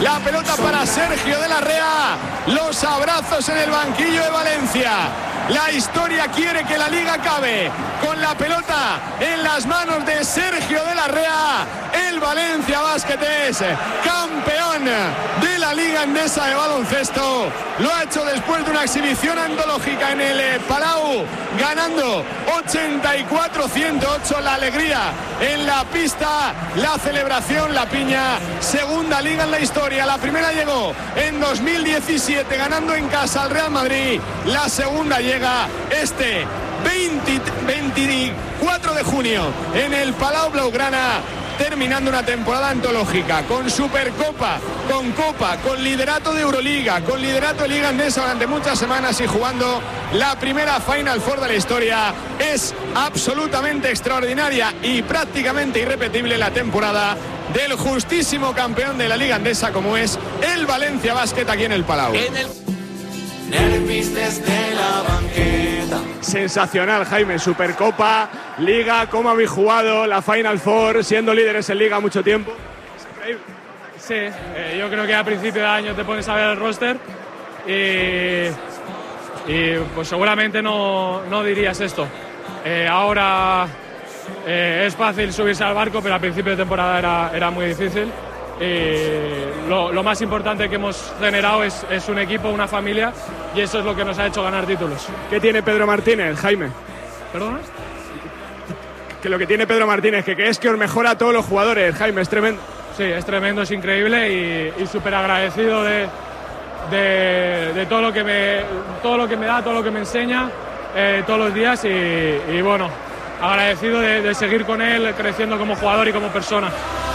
La pelota para Sergio de la Rea. Los abrazos en el banquillo de Valencia. La historia quiere que la Liga acabe con la pelota en las manos de Sergio de la Rea. El Valencia Basket es campeón de la Liga Endesa de baloncesto. Lo ha hecho después de una exhibición antológica en el Palau, ganando 84-108. La alegría en la pista, la celebración, la piña. Segunda liga en la historia. La primera llegó en 2017 ganando en casa al Real Madrid. La segunda llega este 24 de junio en el Palau Blaugrana, terminando una temporada antológica con Supercopa, con Copa, con liderato de Euroliga, con liderato de Liga Endesa durante muchas semanas y jugando la primera Final Four de la historia. Es absolutamente extraordinaria y prácticamente irrepetible la temporada del justísimo campeón de la Liga Endesa como es el Valencia Basket aquí en el Palau. Nervis desde la banqueta. Sensacional, Jaime. Supercopa, Liga, ¿cómo habéis jugado la Final Four siendo líderes en Liga mucho tiempo? Es increíble. Sí, yo creo que a principio de año te pones a ver el roster y pues seguramente no dirías esto. Ahora es fácil subirse al barco, pero a principio de temporada era muy difícil. Lo más importante que hemos generado es un equipo, una familia, y eso es lo que nos ha hecho ganar títulos. ¿Qué tiene Pedro Martínez, Jaime? ¿Perdona? Que lo que tiene Pedro Martínez, que es que os mejora a todos los jugadores, Jaime, es tremendo. Sí, es tremendo, es increíble y súper agradecido de todo lo que me da, todo lo que me enseña todos los días y bueno, agradecido de seguir con él, creciendo como jugador y como persona.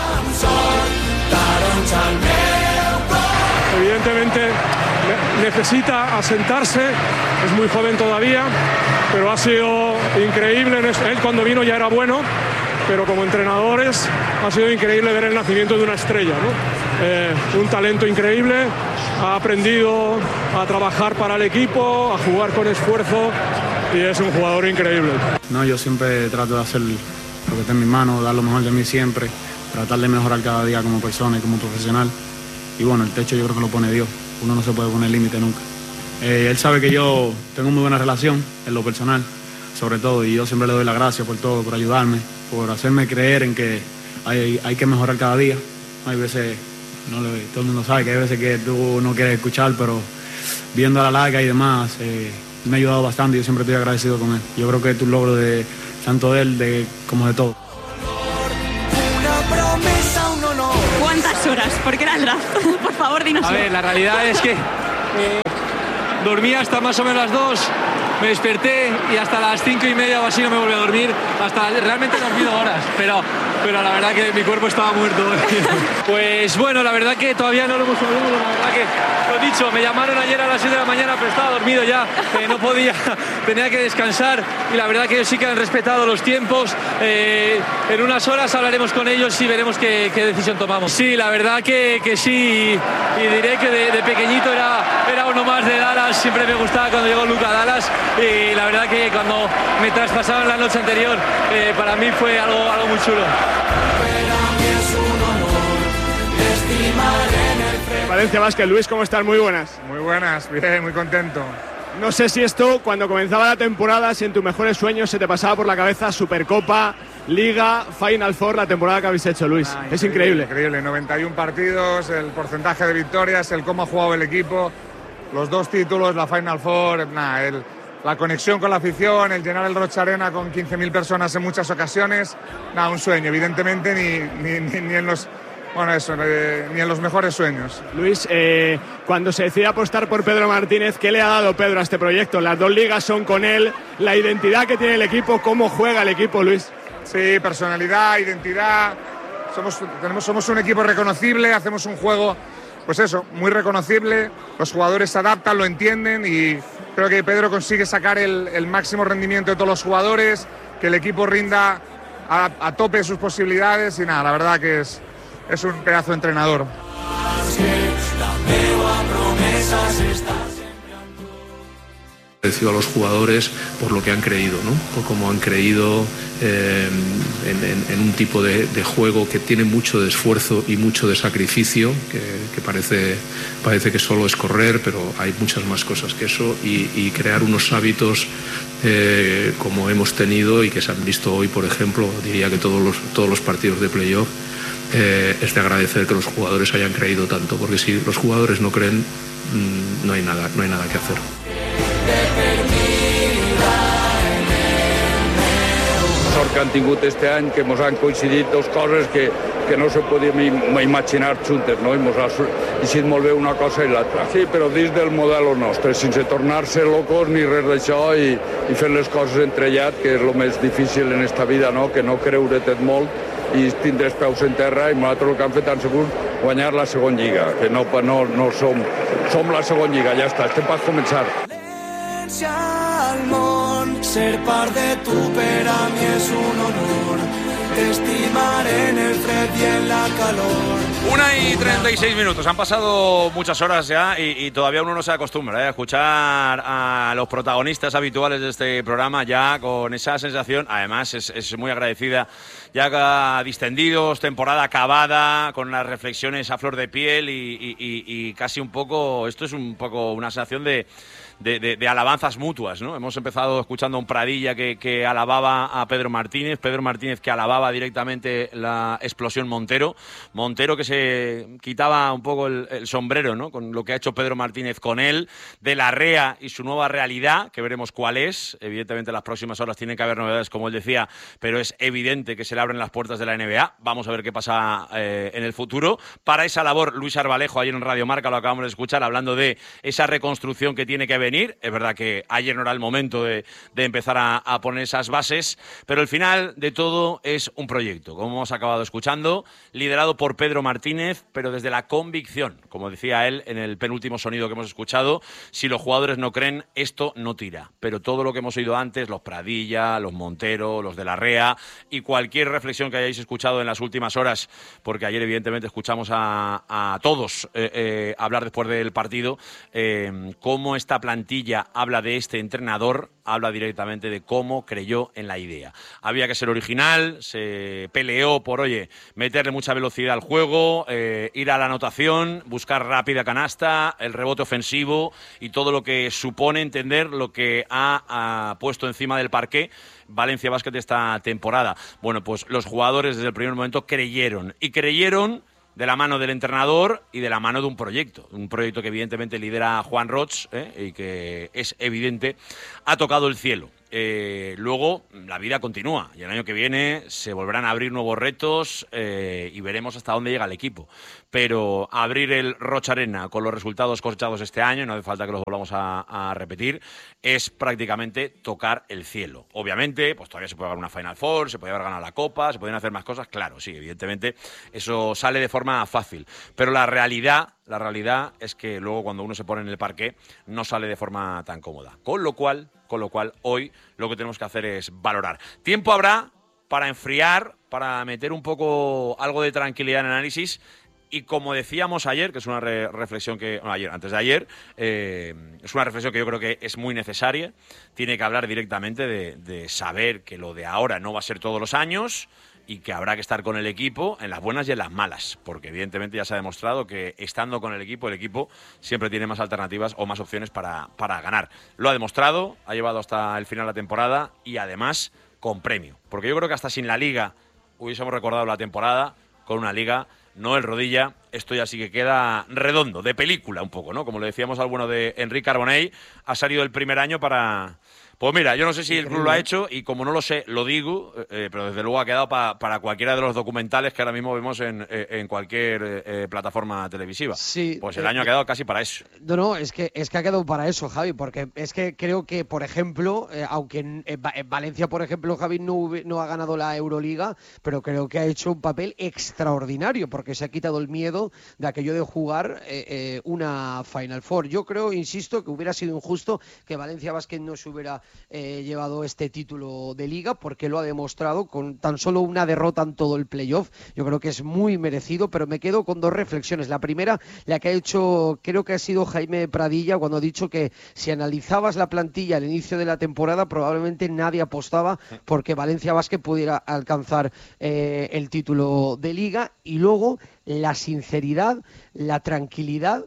Evidentemente necesita asentarse, es muy joven todavía, pero ha sido increíble. Él cuando vino ya era bueno, pero como entrenadores ha sido increíble ver el nacimiento de una estrella, ¿no? Un talento increíble, ha aprendido a trabajar para el equipo, a jugar con esfuerzo y es un jugador increíble. No, yo siempre trato de hacer lo que está en mis manos, dar lo mejor de mí siempre, tratar de mejorar cada día como persona y como profesional. Y bueno, el techo yo creo que lo pone Dios, uno no se puede poner límite nunca. Él sabe que yo tengo muy buena relación en lo personal, sobre todo, y yo siempre le doy las gracias por todo, por ayudarme, por hacerme creer en que hay que mejorar cada día. Hay veces, todo el mundo sabe que hay veces que tú no quieres escuchar, pero viendo a la larga y demás, me ha ayudado bastante y yo siempre estoy agradecido con él. Yo creo que es un logro de tanto de él como de todo. ¿Cuántas horas? ¿Por qué era el draft? Por favor, dinos. A ver, la realidad es que dormí hasta más o menos las 2, me desperté y hasta las 5:30 o así no me volví a dormir. Realmente he dormido horas, pero la verdad que mi cuerpo estaba muerto. Pues bueno, la verdad que todavía no lo hemos hablado, la verdad que, lo dicho, me llamaron ayer a las 6 de la mañana, pero estaba dormido ya, no podía, tenía que descansar y la verdad que ellos sí que han respetado los tiempos. En unas horas hablaremos con ellos y veremos qué decisión tomamos. Sí, la verdad que sí, y diré que de pequeñito era uno más de Dallas, siempre me gustaba cuando llegó Luka a Dallas y la verdad que cuando me traspasaron la noche anterior, para mí fue algo muy chulo. Valencia Basket, Luis, ¿cómo estás? Muy buenas. Muy buenas, bien, muy contento. No sé si esto, cuando comenzaba la temporada, si en tus mejores sueños se te pasaba por la cabeza Supercopa, Liga, Final Four, la temporada que habéis hecho, Luis. Es increíble. Increíble, 91 partidos, el porcentaje de victorias, el cómo ha jugado el equipo, los 2 títulos, la Final Four, la conexión con la afición, el llenar el Rocha Arena con 15.000 personas en muchas ocasiones. Un sueño, evidentemente, ni en los... Bueno, eso, ni en los mejores sueños. Luis, cuando se decide apostar por Pedro Martínez, ¿qué le ha dado Pedro a este proyecto? Las 2 ligas son con él, la identidad que tiene el equipo, ¿cómo juega el equipo, Luis? Sí, personalidad, identidad. Somos un equipo reconocible, hacemos un juego, pues eso, muy reconocible. Los jugadores se adaptan, lo entienden y creo que Pedro consigue sacar el máximo rendimiento de todos los jugadores, que el equipo rinda a tope de sus posibilidades y nada, la verdad que es un pedazo de entrenador. Agradecido a los jugadores por lo que han creído, ¿no? Por cómo han creído en un tipo de juego que tiene mucho de esfuerzo y mucho de sacrificio, que parece que solo es correr, pero hay muchas más cosas que eso, y crear unos hábitos como hemos tenido y que se han visto hoy, por ejemplo, diría que todos los partidos de playoff, es de agradecer que los jugadores hayan creído tanto, porque si los jugadores no creen, no hay nada que hacer. Sort que han tingut este any, que ens han coincidit dos coses que no se podíem imaginar juntes, no? I ens ha eixit molt bé una cosa i l'altra. Sí, però dins del model nostre, sense tornar-se locos ni res d'això, i fer les coses entrellat, que és el més difícil en esta vida, no? Que no creure-te't molt i tindre els peus en terra, i nosaltres el que hem fet han sigut guanyar la segona lliga, que no som la segona lliga, ja està, estem per començar. Al món, ser part de tu per a mi és un honor, t'estimaré en el fred y en la calor. 1:36, han pasado muchas horas ya y todavía uno no se acostumbra a escuchar a los protagonistas habituales de este programa ya con esa sensación. Además es muy agradecida, ya distendidos, temporada acabada, con las reflexiones a flor de piel y casi un poco, esto es un poco una sensación de alabanzas mutuas, ¿no? Hemos empezado escuchando a un Pradilla que alababa a Pedro Martínez que alababa directamente la explosión Montero que se quitaba un poco el sombrero, ¿no? Con lo que ha hecho Pedro Martínez con él, de Larrea y su nueva realidad, que veremos cuál es. Evidentemente en las próximas horas tiene que haber novedades, como él decía, pero es evidente que se le abren las puertas de la NBA. Vamos a ver qué pasa en el futuro. Para esa labor, Luis Arbalejo, ayer en Radio Marca, lo acabamos de escuchar, hablando de esa reconstrucción que tiene que venir. Es verdad que ayer no era el momento de empezar a poner esas bases, pero el final de todo es un proyecto, como hemos acabado escuchando, liderado por Pedro Martínez, pero desde la convicción, como decía él en el penúltimo sonido que hemos escuchado, si los jugadores no creen, esto no tira. Pero todo lo que hemos oído antes, los Pradilla, los Montero, los de Larrea y cualquier reflexión que hayáis escuchado en las últimas horas, porque ayer evidentemente escuchamos a todos hablar después del partido, cómo esta plantilla habla de este entrenador, habla directamente de cómo creyó en la idea. Había que ser original, se peleó por, meterle mucha velocidad al juego, ir a la anotación, buscar rápida canasta, el rebote ofensivo y todo lo que supone entender lo que ha puesto encima del parqué Valencia Basket esta temporada. Bueno, pues los jugadores desde el primer momento creyeron de la mano del entrenador y de la mano de un proyecto que evidentemente lidera Juan Roig y que es evidente, ha tocado el cielo. Luego la vida continúa y el año que viene se volverán a abrir nuevos retos y veremos hasta dónde llega el equipo. Pero abrir el Roig Arena con los resultados cosechados este año, no hace falta que los volvamos a repetir, es prácticamente tocar el cielo. Obviamente, pues todavía se puede ganar una Final Four, se puede haber ganado la Copa, se pueden hacer más cosas, claro, sí, evidentemente eso sale de forma fácil, pero la realidad es que luego cuando uno se pone en el parqué no sale de forma tan cómoda. Con lo cual hoy lo que tenemos que hacer es valorar. Tiempo habrá para enfriar, para meter un poco algo de tranquilidad en el análisis. Y como decíamos ayer, que es una reflexión que... No, antes de ayer, es una reflexión que yo creo que es muy necesaria. Tiene que hablar directamente de saber que lo de ahora no va a ser todos los años y que habrá que estar con el equipo en las buenas y en las malas. Porque evidentemente ya se ha demostrado que estando con el equipo siempre tiene más alternativas o más opciones para ganar. Lo ha demostrado, ha llevado hasta el final de la temporada y además con premio. Porque yo creo que hasta sin la Liga hubiésemos recordado la temporada con una Liga. No el Rodilla, esto ya sí que queda redondo, de película un poco, ¿no? Como le decíamos al bueno de Enric Carbonell, ha salido el primer año para... Pues mira, yo no sé si el club lo ha hecho y como no lo sé, lo digo, pero desde luego ha quedado para cualquiera de los documentales que ahora mismo vemos en cualquier plataforma televisiva. Sí, pues el año ha quedado casi para eso. No, es que ha quedado para eso, Javi, porque es que creo que, por ejemplo, aunque en Valencia, por ejemplo, Javi no ha ganado la Euroliga, pero creo que ha hecho un papel extraordinario porque se ha quitado el miedo de aquello de jugar una Final Four. Yo creo, insisto, que hubiera sido injusto que Valencia Basket no se hubiera llevado este título de Liga, porque lo ha demostrado con tan solo una derrota en todo el playoff. Yo creo que es muy merecido, pero me quedo con dos reflexiones. La primera, la que ha hecho, creo que ha sido Jaime Pradilla, cuando ha dicho que si analizabas la plantilla al inicio de la temporada, probablemente nadie apostaba porque Valencia Basket pudiera alcanzar el título de Liga. Y luego la sinceridad, la tranquilidad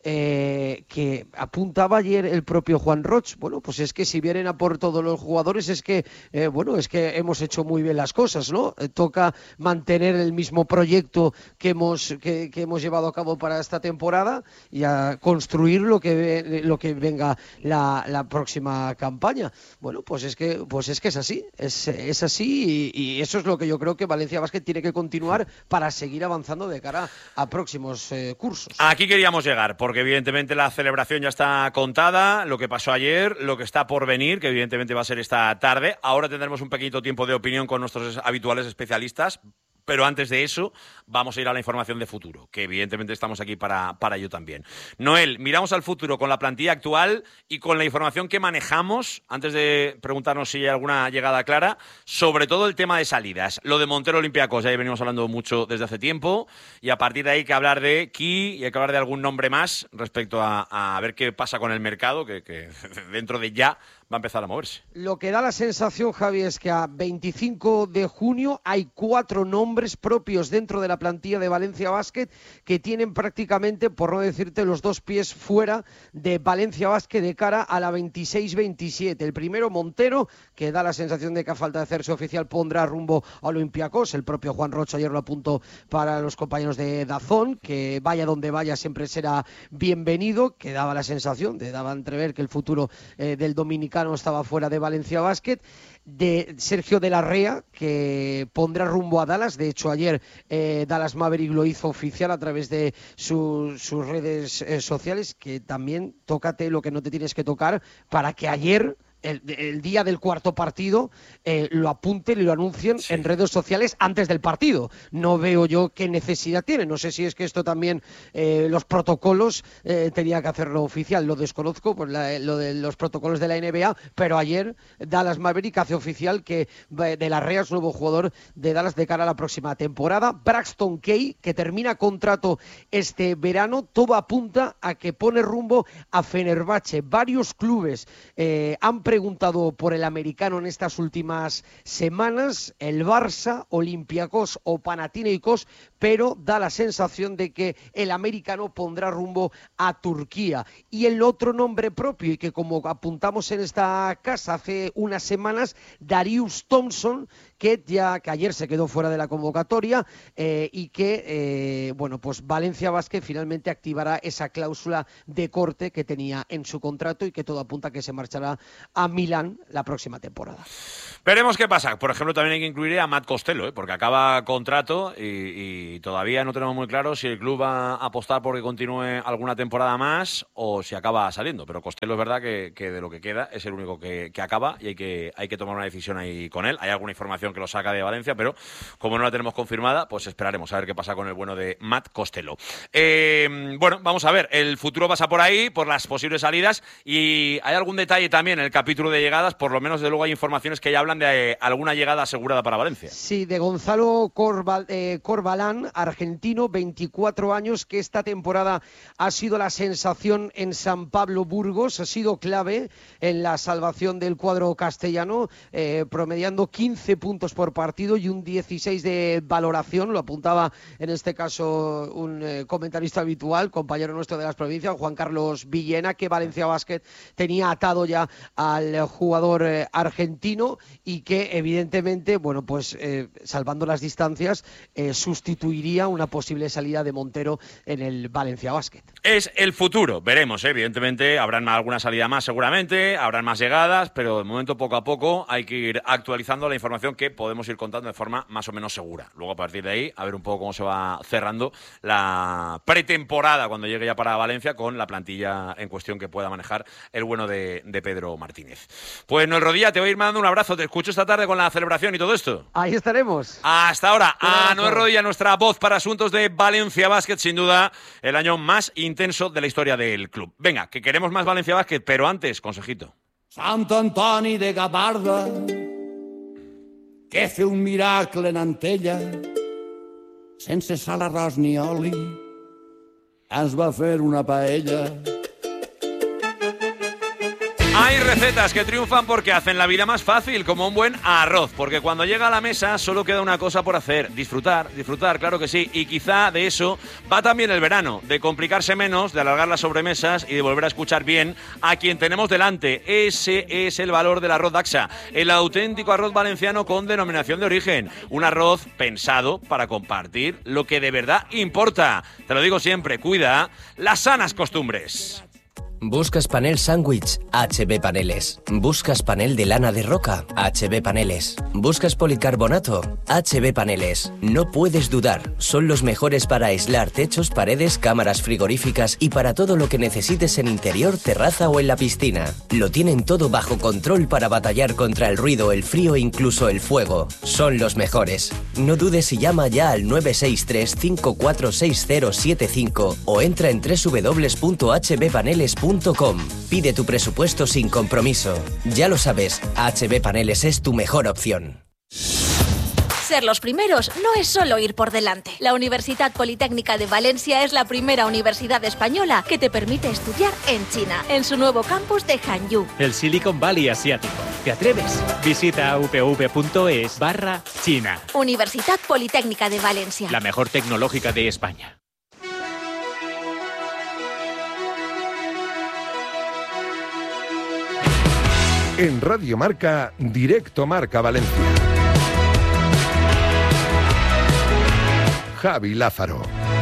que apuntaba ayer el propio Juan Roch. Bueno, pues es que si vienen a por todos los jugadores es que es que hemos hecho muy bien las cosas, ¿no? Toca mantener el mismo proyecto que hemos llevado a cabo para esta temporada y a construir lo que venga la próxima campaña. Bueno, pues es que es así, es así y eso es lo que yo creo que Valencia Basket tiene que continuar para seguir avanzando de cara a próximos cursos. Aquí queríamos llegar, porque evidentemente la celebración ya está contada, lo que pasó ayer, lo que está por venir, que evidentemente va a ser esta tarde. Ahora tendremos un pequeñito tiempo de opinión con nuestros habituales especialistas. Pero antes de eso, vamos a ir a la información de futuro, que evidentemente estamos aquí para ello también. Noel, miramos al futuro con la plantilla actual y con la información que manejamos, antes de preguntarnos si hay alguna llegada clara, sobre todo el tema de salidas. Lo de Montero Olympiacos, ya venimos hablando mucho desde hace tiempo, y a partir de ahí hay que hablar de Ki y hay que hablar de algún nombre más respecto a ver qué pasa con el mercado, que dentro de ya va a empezar a moverse. Lo que da la sensación, Javi, es que a 25 de junio hay 4 nombres propios dentro de la plantilla de Valencia Basket que tienen prácticamente, por no decirte, los 2 pies fuera de Valencia Basket de cara a la 26-27. El primero, Montero, que da la sensación de que a falta de hacerse oficial pondrá rumbo a Olympiacos. El propio Juan Rocha ayer lo apuntó para los compañeros de DAZN, que vaya donde vaya siempre será bienvenido, que daba la sensación, daba a entrever que el futuro del dominicano estaba fuera de Valencia Basket. De Sergio de la Rea, que pondrá rumbo a Dallas. De hecho, ayer Dallas Maverick lo hizo oficial a través de sus redes sociales, que también tócate lo que no te tienes que tocar para que ayer, el día del cuarto partido, lo apunten y lo anuncien en redes sociales antes del partido. No veo yo qué necesidad tiene. No sé si es que esto también, los protocolos, tenía que hacerlo oficial. Lo desconozco, pues lo de los protocolos de la NBA, pero ayer Dallas Maverick hace oficial que de la Rea es nuevo jugador de Dallas de cara a la próxima temporada. Braxton Kay, que termina contrato este verano, todo apunta a que pone rumbo a Fenerbahce. Varios clubes han preguntado por el americano en estas últimas semanas, el Barça, Olympiacos o Panathinaikos, pero da la sensación de que el americano pondrá rumbo a Turquía. Y el otro nombre propio, y que como apuntamos en esta casa hace unas semanas, Darius Thompson, que ayer se quedó fuera de la convocatoria y que, pues Valencia Basket finalmente activará esa cláusula de corte que tenía en su contrato y que todo apunta a que se marchará a Milán la próxima temporada. Veremos qué pasa. Por ejemplo, también hay que incluir a Matt Costello, porque acaba contrato y todavía no tenemos muy claro si el club va a apostar porque continúe alguna temporada más o si acaba saliendo. Pero Costello es verdad que de lo que queda es el único que acaba y hay que tomar una decisión ahí con él. Hay alguna información que lo saca de Valencia, pero como no la tenemos confirmada, pues esperaremos a ver qué pasa con el bueno de Matt Costello. Vamos a ver, el futuro pasa por ahí, por las posibles salidas, y hay algún detalle también en el capítulo de llegadas, por lo menos de luego hay informaciones que ya hablan de alguna llegada asegurada para Valencia. Sí, de Gonzalo Corbalán, argentino, 24 años, que esta temporada ha sido la sensación en San Pablo Burgos, ha sido clave en la salvación del cuadro castellano, promediando 15 puntos por partido y un 16 de valoración. Lo apuntaba en este caso un comentarista habitual, compañero nuestro de las provincias, Juan Carlos Villena, que Valencia Basket tenía atado ya al jugador argentino y que evidentemente, salvando las distancias, sustituiría una posible salida de Montero en el Valencia Basket. Es el futuro, veremos, evidentemente habrán alguna salida más seguramente, habrán más llegadas, pero de momento poco a poco hay que ir actualizando la información que podemos ir contando de forma más o menos segura. Luego a partir de ahí, a ver un poco cómo se va cerrando la pretemporada cuando llegue ya para Valencia con la plantilla en cuestión que pueda manejar el bueno de Pedro Martínez. Pues Noel Rodilla, te voy a ir mandando un abrazo, te escucho esta tarde con la celebración y todo esto. Ahí estaremos. Hasta ahora, a Noel Rodilla, nuestra voz para asuntos de Valencia Basket, sin duda el año más intenso de la historia del club. Venga, que queremos más Valencia Basket, pero antes, consejito. Sant Antoni de Gavarda, que fer un miracle en Antella, sense sal, arròs ni oli, ens va fer una paella. Hay recetas que triunfan porque hacen la vida más fácil, como un buen arroz, porque cuando llega a la mesa solo queda una cosa por hacer, disfrutar, claro que sí, y quizá de eso va también el verano, de complicarse menos, de alargar las sobremesas y de volver a escuchar bien a quien tenemos delante. Ese es el valor del arroz Daxa, el auténtico arroz valenciano con denominación de origen, un arroz pensado para compartir lo que de verdad importa. Te lo digo siempre, cuida las sanas costumbres. ¿Buscas panel sándwich? HB Paneles. ¿Buscas panel de lana de roca? HB Paneles. ¿Buscas policarbonato? HB Paneles. No puedes dudar, son los mejores para aislar techos, paredes, cámaras frigoríficas y para todo lo que necesites en interior, terraza o en la piscina. Lo tienen todo bajo control para batallar contra el ruido, el frío e incluso el fuego. Son los mejores. No dudes y llama ya al 963-546075 o entra en www.hbpaneles.com. Pide tu presupuesto sin compromiso. Ya lo sabes, HB Paneles es tu mejor opción. Ser los primeros no es solo ir por delante. La Universidad Politécnica de Valencia es la primera universidad española que te permite estudiar en China, en su nuevo campus de Hangzhou. El Silicon Valley asiático. ¿Te atreves? Visita upv.es/China. Universidad Politécnica de Valencia. La mejor tecnológica de España. En Radio Marca, Directo Marca Valencia. Javi Lázaro.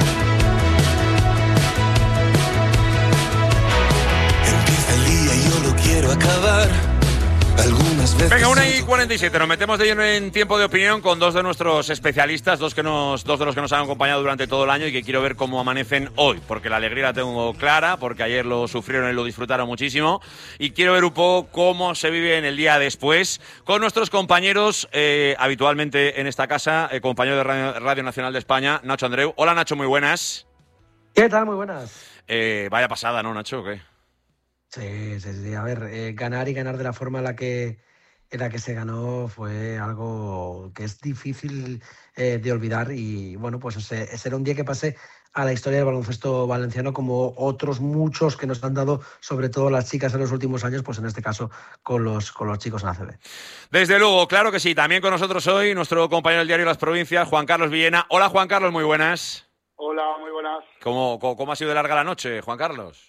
Empieza el día y yo lo quiero acabar. Algunas veces... Venga, 1:47, nos metemos de lleno en tiempo de opinión con dos de nuestros especialistas, dos de los que nos han acompañado durante todo el año y que quiero ver cómo amanecen hoy, porque la alegría la tengo clara, porque ayer lo sufrieron y lo disfrutaron muchísimo, y quiero ver un poco cómo se vive en el día después con nuestros compañeros, habitualmente en esta casa, compañero de Radio Nacional de España, Nacho Andreu. Hola, Nacho, muy buenas. ¿Qué tal? Muy buenas. Vaya pasada, ¿no, Nacho? ¿O qué? Sí. A ver, ganar de la forma en la que se ganó fue algo que es difícil de olvidar y, bueno, pues será un día que pase a la historia del baloncesto valenciano como otros muchos que nos han dado, sobre todo las chicas en los últimos años, pues en este caso con los chicos en ACB. Desde luego, claro que sí. También con nosotros hoy nuestro compañero del diario Las Provincias, Juan Carlos Villena. Hola, Juan Carlos, muy buenas. Hola, muy buenas. ¿Cómo ha sido de larga la noche, Juan Carlos?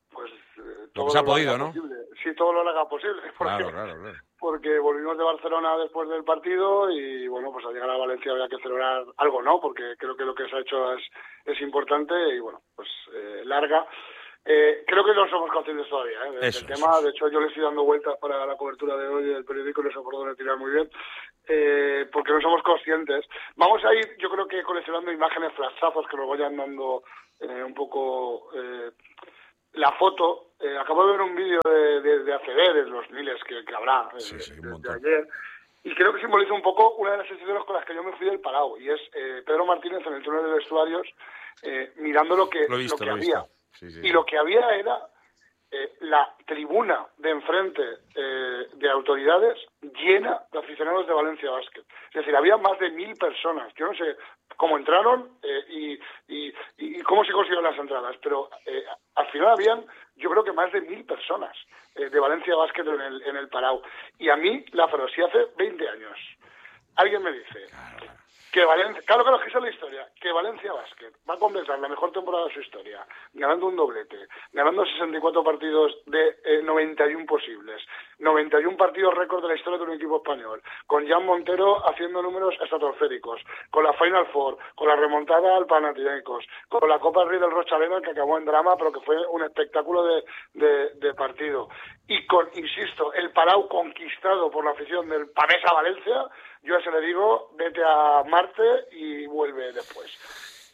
Todo lo que se ha podido, ¿no? Posible. Sí, todo lo larga posible. Claro. Porque volvimos de Barcelona después del partido y, bueno, pues al llegar a Valencia había que celebrar algo, ¿no? Porque creo que lo que se ha hecho es importante y, bueno, pues larga. Creo que no somos conscientes todavía del tema. De hecho, yo le estoy dando vueltas para la cobertura de hoy del periódico y no sé por dónde tirar muy bien. Porque no somos conscientes. Vamos a ir, yo creo que coleccionando imágenes, flashazos que nos vayan dando un poco... la foto, acabo de ver un vídeo de ACB, de los miles que habrá de ayer, y creo que simboliza un poco una de las instituciones con las que yo me fui del Palau, y es Pedro Martínez en el túnel de vestuarios mirando lo que había. Sí. Y lo que había era la tribuna de enfrente de autoridades llena de aficionados de Valencia Basket. Es decir, había más de 1.000 personas. Yo no sé cómo entraron y cómo se consiguieron las entradas, pero al final habían, yo creo que más de 1.000 personas de Valencia Basket en el Palau. Y a mí, Lázaro, si hace 20 años alguien me dice que Valencia, claro que esa es la historia, que Valencia Basket va a completar la mejor temporada de su historia, ganando un doblete, ganando 64 partidos de 91 posibles, 91 partidos récord de la historia de un equipo español, con Jan Montero haciendo números estratosféricos, con la Final Four, con la remontada al Panathinaikos, con la Copa Rey del Rosaleda que acabó en drama, pero que fue un espectáculo de partido, y con, insisto, el Palau conquistado por la afición del Pavesa Valencia. Yo a ese le digo, vete a Marte y vuelve después.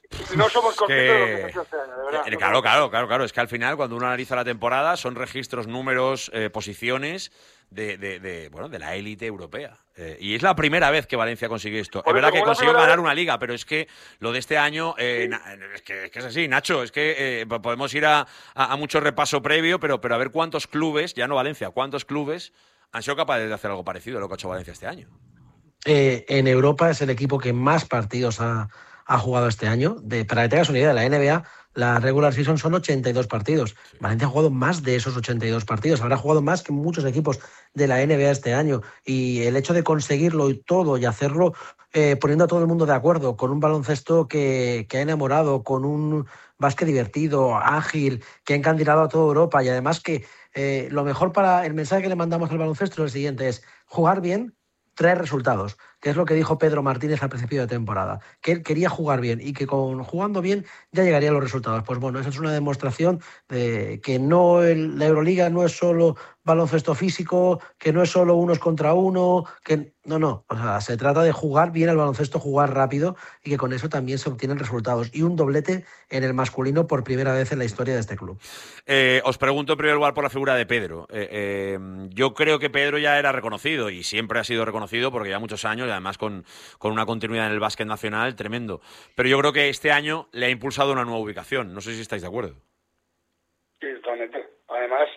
no somos conscientes de lo que se ha hecho este año, de verdad. Claro. Es que al final, cuando uno analiza la temporada, son registros, números, posiciones de la élite europea. Y es la primera vez que Valencia consigue esto. Es verdad que consiguió ganar una liga, pero es que lo de este año es que es así, Nacho. Es que podemos ir a mucho repaso previo, pero a ver cuántos clubes, ya no Valencia, cuántos clubes han sido capaces de hacer algo parecido a lo que ha hecho Valencia este año. En Europa es el equipo que más partidos ha jugado este año. Para que tengas una idea, de la NBA, la regular season son 82 partidos. Sí. Valencia ha jugado más de esos 82 partidos. Habrá jugado más que muchos equipos de la NBA este año. Y el hecho de conseguirlo y todo y hacerlo poniendo a todo el mundo de acuerdo, con un baloncesto que ha enamorado, con un básquet divertido, ágil, que ha encandilado a toda Europa. Y además que lo mejor para el mensaje que le mandamos al baloncesto es el siguiente: es jugar bien, traer resultados, que es lo que dijo Pedro Martínez al principio de temporada, que él quería jugar bien y que jugando bien ya llegarían los resultados. Pues bueno, esa es una demostración de que la Euroliga no es solo baloncesto físico, que no es solo unos contra uno, que no, o sea, se trata de jugar bien al baloncesto, jugar rápido, y que con eso también se obtienen resultados. Y un doblete en el masculino por primera vez en la historia de este club. Os pregunto en primer lugar por la figura de Pedro. Yo creo que Pedro ya era reconocido y siempre ha sido reconocido porque ya muchos años, y además con una continuidad en el básquet nacional tremendo. Pero yo creo que este año le ha impulsado una nueva ubicación. No sé si estáis de acuerdo. Sí, totalmente. Además,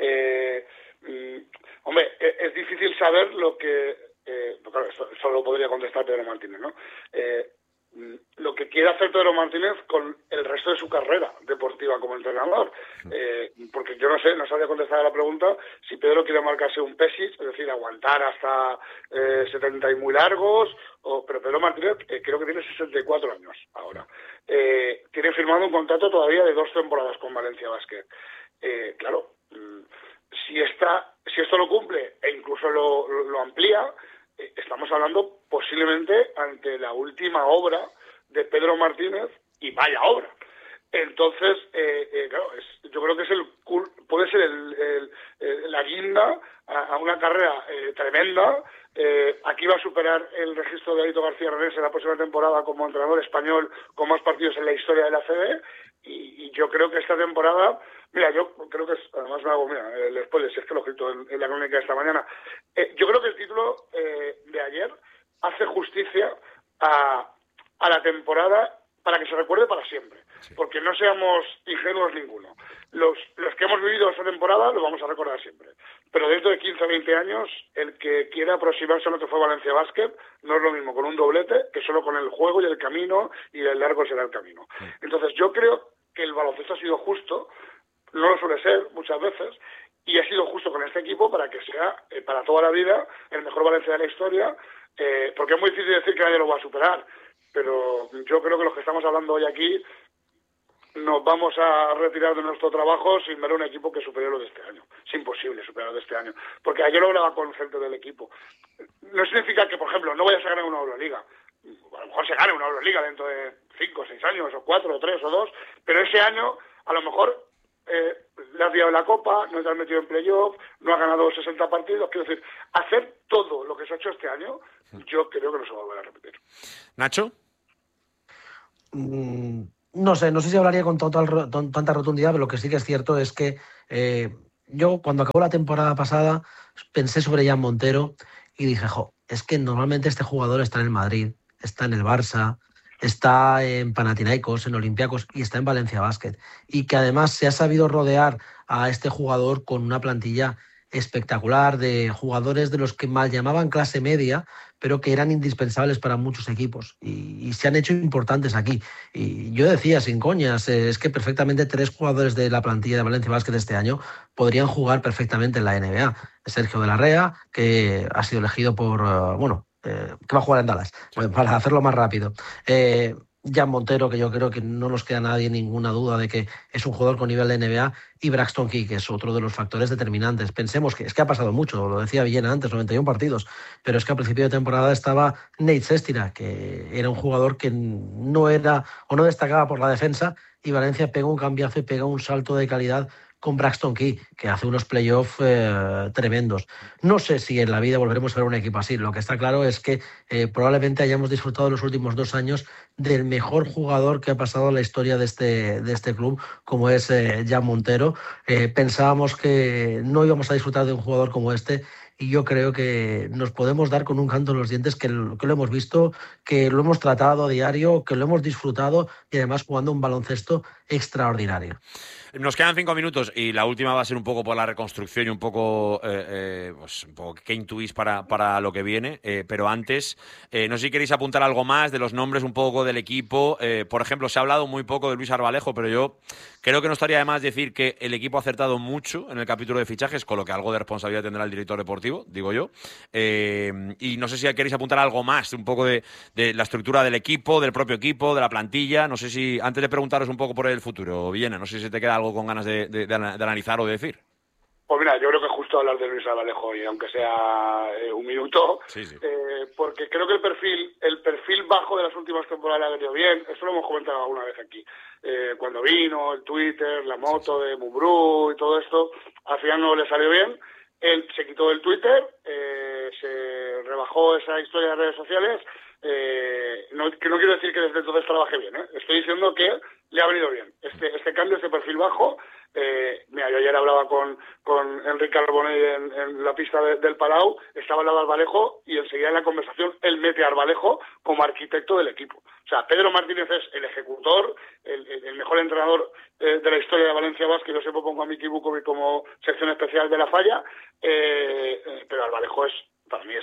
hombre, es difícil saber lo que... claro, eso lo podría contestar Pedro Martínez, ¿no? Lo que quiere hacer Pedro Martínez con el resto de su carrera deportiva como entrenador. Porque yo no sabía contestar a la pregunta si Pedro quiere marcarse un Pesic, es decir, aguantar hasta 70 y muy largos, pero Pedro Martínez creo que tiene 64 años ahora. Tiene firmado un contrato todavía de 2 temporadas con Valencia Basket. Claro, si esto lo cumple e incluso lo amplía, estamos hablando posiblemente ante la última obra de Pedro Martínez, y vaya obra. Entonces, claro, yo creo que puede ser la guinda a una carrera tremenda. Aquí va a superar el registro de Aito García Renés en la próxima temporada como entrenador español con más partidos en la historia de la ACB, y yo creo que esta temporada, mira, yo creo que además me hago, el spoiler, si es que lo he escrito en la crónica de esta mañana, yo creo que el título de ayer hace justicia a la temporada para que se recuerde para siempre, porque no seamos ingenuos ninguno. Los que hemos vivido esta temporada lo vamos a recordar siempre, pero dentro de 15 o 20 años el que quiera aproximarse a lo que fue Valencia Basket no es lo mismo con un doblete que solo con el juego y el camino, y el largo será el camino. Entonces yo creo que el baloncesto ha sido justo, no lo suele ser muchas veces, y ha sido justo con este equipo para que sea para toda la vida el mejor Valencia de la historia, porque es muy difícil decir que nadie lo va a superar, pero yo creo que los que estamos hablando hoy aquí nos vamos a retirar de nuestro trabajo sin ver un equipo que supere lo de este año. Es imposible superar lo de este año, porque ayer lo hablaba con gente del equipo. No significa que, por ejemplo, no vayas a ganar una Euroliga. A lo mejor se gane una Euroliga dentro de 5 o 6 años, o 4 o 3 o 2, pero ese año a lo mejor le has liado la Copa, no te has metido en playoff, no has ganado 60 partidos. Quiero decir, hacer todo lo que se ha hecho este año, yo creo que no se va a volver a repetir. ¿Nacho? No sé si hablaría con tanta rotundidad, pero lo que sí que es cierto es que yo cuando acabó la temporada pasada pensé sobre Jan Montero y dije, es que normalmente este jugador está en el Madrid, está en el Barça, está en Panathinaikos, en Olympiacos y está en Valencia Basket. Y que además se ha sabido rodear a este jugador con una plantilla espectacular de jugadores de los que mal llamaban clase media, pero que eran indispensables para muchos equipos y se han hecho importantes aquí. Y yo decía, sin coñas, es que perfectamente 3 jugadores de la plantilla de Valencia Basket este año podrían jugar perfectamente en la NBA. Sergio de la Rea, que ha sido elegido por, que va a jugar en Dallas, para hacerlo más rápido. Jan Montero, que yo creo que no nos queda a nadie ninguna duda de que es un jugador con nivel de NBA, y Braxton Key, que es otro de los factores determinantes. Pensemos que es que ha pasado mucho, lo decía Villena antes, 91 partidos, pero es que a principio de temporada estaba Nate Sestira, que era un jugador que no era o no destacaba por la defensa, y Valencia pega un cambiazo y pega un salto de calidad con Braxton Key, que hace unos playoffs tremendos. No sé si en la vida volveremos a ver un equipo así. Lo que está claro es que probablemente hayamos disfrutado los últimos 2 años del mejor jugador que ha pasado en la historia de este club, como es Jan Montero. Pensábamos que no íbamos a disfrutar de un jugador como este, y yo creo que nos podemos dar con un canto en los dientes que lo hemos visto, que lo hemos tratado a diario, que lo hemos disfrutado, y además jugando un baloncesto extraordinario. Nos quedan 5 minutos y la última va a ser un poco por la reconstrucción y un poco, pues un poco qué intuís para lo que viene. Pero antes, no sé si queréis apuntar algo más de los nombres un poco del equipo. Por ejemplo, se ha hablado muy poco de Luis Arbalejo, pero yo creo que no estaría de más decir que el equipo ha acertado mucho en el capítulo de fichajes, con lo que algo de responsabilidad tendrá el director deportivo, digo yo. Y no sé si queréis apuntar algo más, un poco de la estructura del equipo, del propio equipo, de la plantilla. No sé si, antes de preguntaros un poco por el futuro, Villena, no sé si te queda algo con ganas de analizar o de decir. Pues mira, yo creo que es justo hablar de Luis Arbalejo, y aunque sea un minuto, sí. Porque creo que el perfil bajo de las últimas temporadas le ha venido bien. Esto lo hemos comentado alguna vez aquí. Cuando vino el Twitter, la moto de Mumbrú y todo esto, al final no le salió bien. Él se quitó del Twitter, se rebajó esa historia de redes sociales. No quiero decir que desde entonces trabaje bien, estoy diciendo que le ha venido bien este cambio, este perfil bajo. Mira, yo ayer hablaba con Enrique Arbonell en la pista del Palau, estaba al lado de Arbalejo, y enseguida en la conversación él mete a Arbalejo como arquitecto del equipo. O sea, Pedro Martínez es el ejecutor, el mejor entrenador de la historia de Valencia Basket. Yo siempre pongo a Miki Vukovic como sección especial de la falla, pero Arbalejo para mí es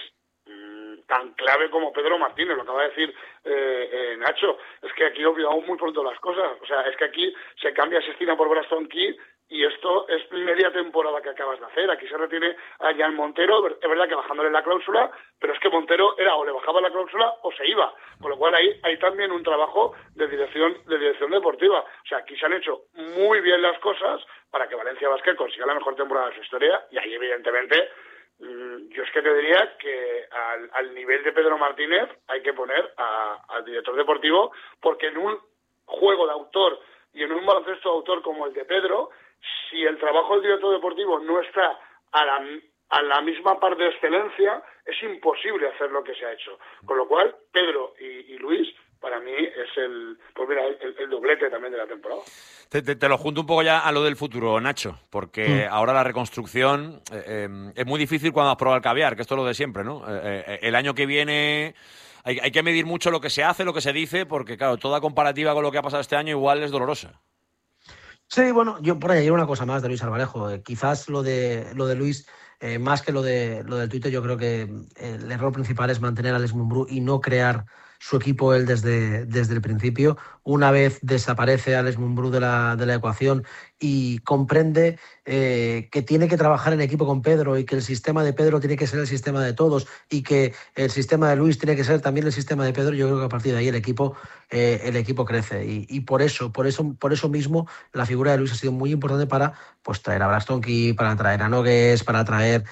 tan clave como Pedro Martínez, lo acaba de decir Nacho. Es que aquí olvidamos muy pronto las cosas. O sea, es que aquí se cambia Sestira por Braxton Key, y esto es media temporada que acabas de hacer. Aquí se retiene a Jan Montero, es verdad que bajándole la cláusula, pero es que Montero era o le bajaba la cláusula o se iba, con lo cual ahí hay también un trabajo de dirección deportiva. O sea, aquí se han hecho muy bien las cosas para que Valencia Basket consiga la mejor temporada de su historia, y ahí evidentemente yo es que te diría que al nivel de Pedro Martínez hay que poner al director deportivo, porque en un juego de autor y en un baloncesto de autor como el de Pedro, si el trabajo del director deportivo no está a la misma par de excelencia, es imposible hacer lo que se ha hecho. Con lo cual, Pedro y Luis, para mí, es el doblete también de la temporada. Te lo junto un poco ya a lo del futuro, Nacho, porque ahora la reconstrucción es muy difícil cuando has probado el caviar, que esto es lo de siempre, ¿no? El año que viene hay que medir mucho lo que se hace, lo que se dice, porque, claro, toda comparativa con lo que ha pasado este año igual es dolorosa. Sí, bueno, yo por ahí hay una cosa más de Luis Arbalejo. Quizás lo de Luis, más que lo del Twitter, yo creo que el error principal es mantener a Alex Mumbrú y no crear su equipo él desde el principio. Una vez desaparece Alex Mumbrú de la ecuación y comprende que tiene que trabajar en equipo con Pedro, y que el sistema de Pedro tiene que ser el sistema de todos, y que el sistema de Luis tiene que ser también el sistema de Pedro, yo creo que a partir de ahí el equipo crece, y por eso mismo la figura de Luis ha sido muy importante para traer a Braxton Key, para traer a Nogués, para retener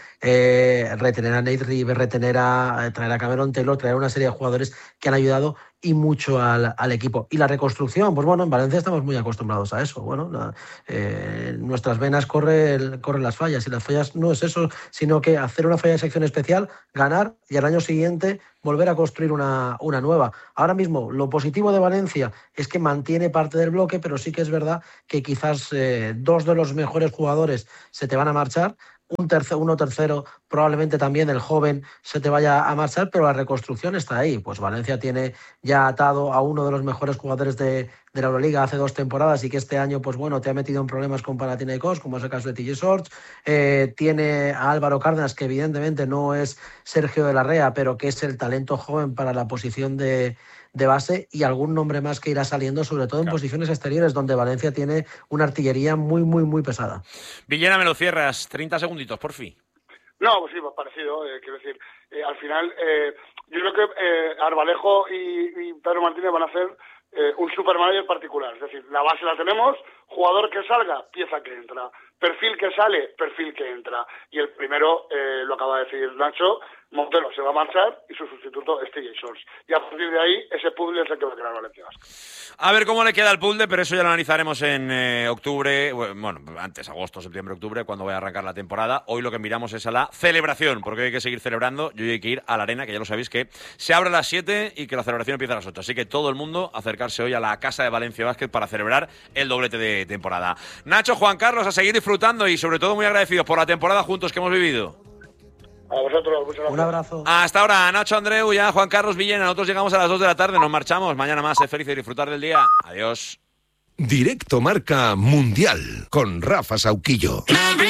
a Nate River, traer a Cameron Taylor, traer una serie de jugadores que han ayudado y mucho al equipo. Y la reconstrucción, pues bueno, en Valencia estamos muy acostumbrados a eso. Bueno, nuestras venas corren las fallas, y las fallas no es eso, sino que hacer una falla de sección especial, ganar, y al año siguiente volver a construir una nueva. Ahora mismo, lo positivo de Valencia es que mantiene parte del bloque, pero sí que es verdad que quizás 2 de los mejores jugadores se te van a marchar. Uno tercero, probablemente también el joven se te vaya a marchar, pero la reconstrucción está ahí. Pues Valencia tiene ya atado a uno de los mejores jugadores de la Euroliga hace 2 temporadas, y que este año, pues bueno, te ha metido en problemas con Panathinaikos, como es el caso de TJ Shorts. Tiene a Álvaro Cárdenas, que evidentemente no es Sergio de la Rea, pero que es el talento joven para la posición de base, y algún nombre más que irá saliendo, sobre todo en posiciones exteriores, donde Valencia tiene una artillería muy, muy, muy pesada. Villena, me lo cierras, 30 segunditos, por fin. No, pues sí, pues parecido, quiero decir, al final, yo creo que Arbalejo y Pedro Martínez van a hacer un supermanager particular. Es decir, la base la tenemos, Jugador que salga, pieza que entra. Perfil que sale, perfil que entra. Y el primero, lo acaba de decir Nacho, Montero se va a marchar y su sustituto es TJ Shorts. Y a partir de ahí, ese puzzle es el que va a crear Valencia Basket. A ver cómo le queda el puzzle, pero eso ya lo analizaremos en octubre, bueno, antes, agosto, septiembre, octubre, cuando vaya a arrancar la temporada. Hoy lo que miramos es a la celebración, porque hay que seguir celebrando. Yo hay que ir a la arena, que ya lo sabéis que se abre a las 7 y que la celebración empieza a las 8. Así que todo el mundo acercarse hoy a la casa de Valencia Basket para celebrar el doblete de temporada. Nacho, Juan Carlos, a seguir disfrutando y sobre todo muy agradecidos por la temporada juntos que hemos vivido. A vosotros, muchas gracias. Un abrazo. Hasta ahora, Nacho Andreu, ya Juan Carlos Villena. Nosotros llegamos a las 2 de la tarde, nos marchamos. Mañana más, feliz y disfrutar del día. Adiós. Directo Marca Mundial con Rafa Sauquillo.